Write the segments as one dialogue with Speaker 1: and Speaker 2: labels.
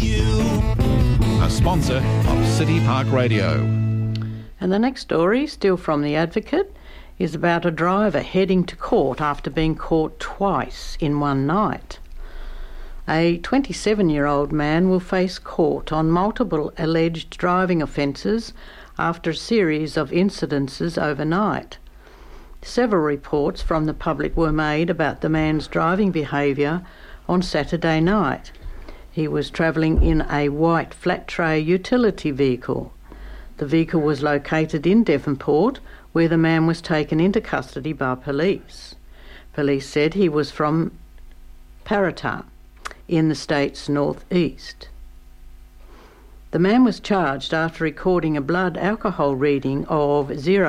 Speaker 1: you. A sponsor of City Park Radio.
Speaker 2: And the next story, still from The Advocate, is about a driver heading to court after being caught twice in one night. A 27-year-old man will face court on multiple alleged driving offences after a series of incidences overnight. Several reports from the public were made about the man's driving behaviour on Saturday night. He was travelling in a white flat tray utility vehicle. The vehicle was located in Devonport, where the man was taken into custody by police. Police said he was from Parramatta, in the state's northeast. The man was charged after recording a blood alcohol reading of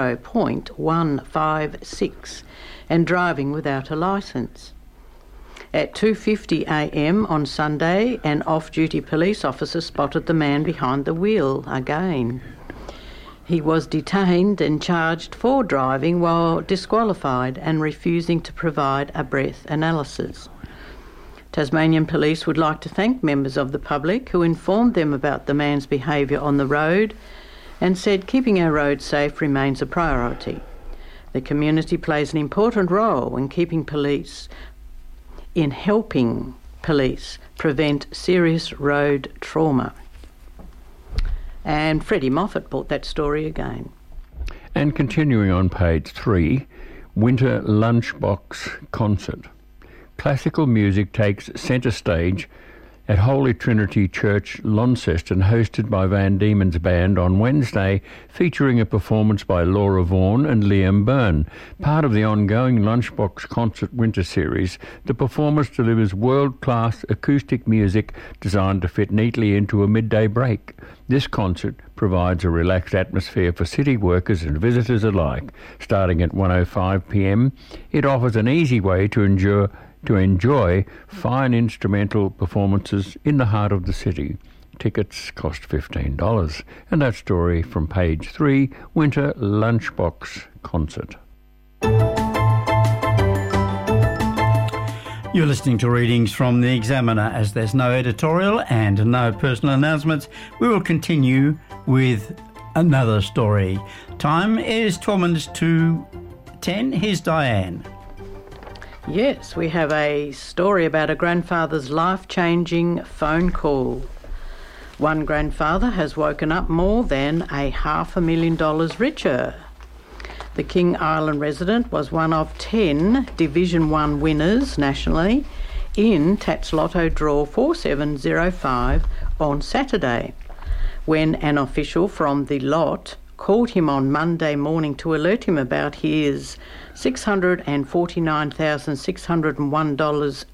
Speaker 2: 0.156 and driving without a licence. At 2:50 a.m. on Sunday, an off-duty police officer spotted the man behind the wheel again. He was detained and charged for driving while disqualified and refusing to provide a breath analysis. Tasmanian Police would like to thank members of the public who informed them about the man's behaviour on the road and said keeping our roads safe remains a priority. The community plays an important role in helping police prevent serious road trauma. And Freddie Moffat brought that story again.
Speaker 3: And continuing on page 3, Winter Lunchbox Concert. Classical music takes centre stage at Holy Trinity Church, Launceston, hosted by Van Diemen's Band on Wednesday, featuring a performance by Laura Vaughan and Liam Byrne. Part of the ongoing Lunchbox Concert Winter Series, the performance delivers world-class acoustic music designed to fit neatly into a midday break. This concert provides a relaxed atmosphere for city workers and visitors alike. Starting at 1:05 p.m, it offers an easy way to enjoy fine instrumental performances in the heart of the city. Tickets cost $15. And that story from page 3, Winter Lunchbox Concert.
Speaker 4: You're listening to readings from The Examiner. As there's no editorial and no personal announcements, we will continue with another story. Time is 12 minutes to 10. Here's Diane.
Speaker 2: Yes, we have a story about a grandfather's life-changing phone call. One grandfather has woken up more than $500,000 richer. The King Island resident was one of 10 Division 1 winners nationally in Tats Lotto Draw 4705 on Saturday, when an official from the lot called him on Monday morning to alert him about his $649,601.50,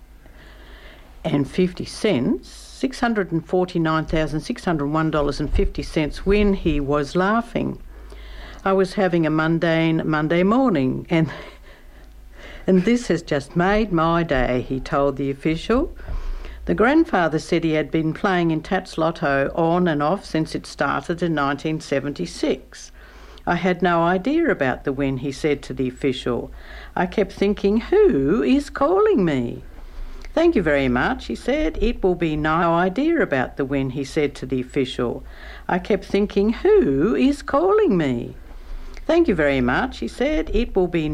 Speaker 2: $649,601.50 when he was laughing. I was having a mundane Monday morning and this has just made my day, he told the official. The grandfather said he had been playing in Tats Lotto on and off since it started in 1976. I had no idea about the win, he said to the official. I kept thinking, who is calling me? Thank you very much, he said. It will be no idea about the win, he said to the official. I kept thinking, who is calling me? Thank you very much, he said. It will be